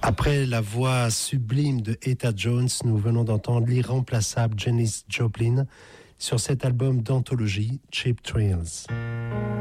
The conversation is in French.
Après la voix sublime de Etta Jones, nous venons d'entendre l'irremplaçable Janis Joplin sur cet album d'anthologie Cheap Thrills.